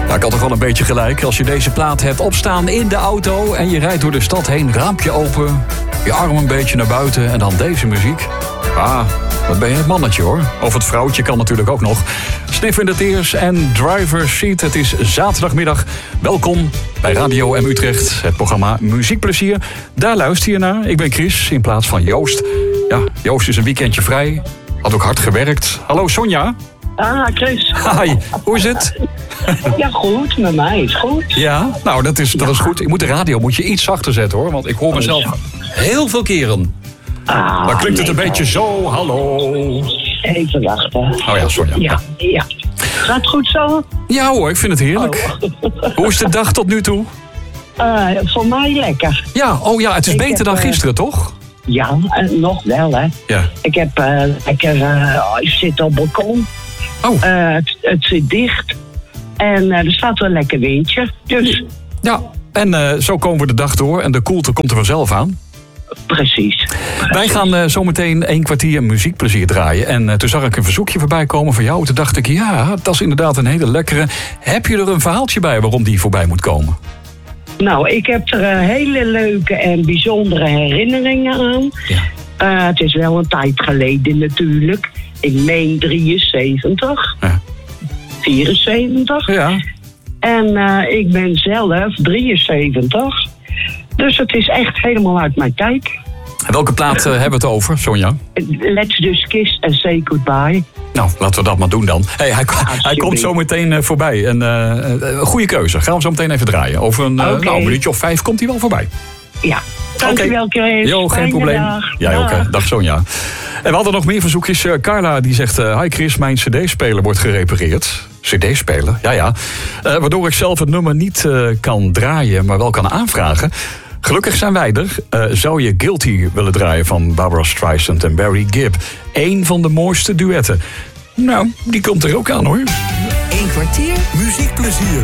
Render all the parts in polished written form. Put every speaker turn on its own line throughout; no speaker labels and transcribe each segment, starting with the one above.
Ja, ik had toch wel een beetje gelijk. Als je deze plaat hebt opstaan in de auto en je rijdt door de stad heen, raampje open, je arm een beetje naar buiten en dan deze muziek. Ah, dan ben je het mannetje hoor. Of het vrouwtje kan natuurlijk ook nog. Sniff in the Tears en Driver's Seat. Het is zaterdagmiddag. Welkom bij Radio M Utrecht, het programma Muziekplezier. Daar luister je naar. Ik ben Chris in plaats van Joost. Ja, Joost is een weekendje vrij. Had ook hard gewerkt. Hallo Sonja.
Ah, Chris.
Hi, hoe is het?
Ja, goed. Met mij is goed.
Ja, nou dat is goed. De radio moet je iets zachter zetten hoor. Want ik hoor mezelf heel veel keren. Dan klinkt het een beetje zo. Hallo.
Even wachten.
Oh ja, Sonja.
Ja. Gaat het goed zo?
Ja hoor, ik vind het heerlijk. Hoe is de dag tot nu toe?
Voor mij lekker.
Ja, het is beter dan gisteren, toch?
Ja, nog wel, hè.
Ja.
Ik zit op het balkon.
Oh.
Het zit dicht. En er staat wel een lekker windje. Dus.
Ja, en zo komen we de dag door. En de koelte komt er vanzelf aan.
Precies.
Wij gaan zometeen 1 kwartier muziekplezier draaien. En toen zag ik een verzoekje voorbij komen van jou. Toen dacht ik, ja, dat is inderdaad een hele lekkere. Heb je er een verhaaltje bij waarom die voorbij moet komen?
Nou, ik heb er hele leuke en bijzondere herinneringen aan. Ja. Het is wel een tijd geleden natuurlijk. Ik meen 73.
Ja.
74.
Ja.
En ik ben zelf 73. Dus het is echt helemaal uit mijn tijd.
En welke plaat hebben we het over, Sonja?
Let's Just Kiss and Say Goodbye.
Nou, laten we dat maar doen dan. Hey, hij komt zo meteen voorbij. Een goede keuze. Gaan we zo meteen even draaien. Over een minuutje of 5 komt hij wel voorbij.
Ja, dankjewel Chris.
Jo, geen probleem. Jij ook, hè. Dag Sonja. En we hadden nog meer verzoekjes. Carla die zegt, hi Chris, mijn cd-speler wordt gerepareerd. CD-speler? Ja. Waardoor ik zelf het nummer niet kan draaien, maar wel kan aanvragen. Gelukkig zijn wij er. Zou je Guilty willen draaien van Barbra Streisand en Barry Gibb? Eén van de mooiste duetten. Nou, die komt er ook aan hoor.
1 kwartier
muziekplezier.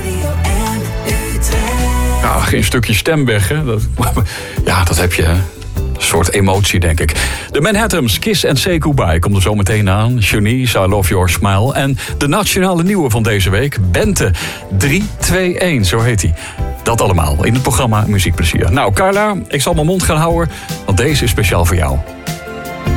Nou, geen stukje stem weg, hè. Dat heb je, hè. Een soort emotie, denk ik. De Manhattans, Kiss and Say Goodbye, komt er zo meteen aan. Shanice, I Love Your Smile. En de nationale nieuwe van deze week, Bente. 3-2-1, zo heet hij. Dat allemaal in het programma Muziekplezier. Nou, Carla, ik zal mijn mond gaan houden, want deze is speciaal voor jou.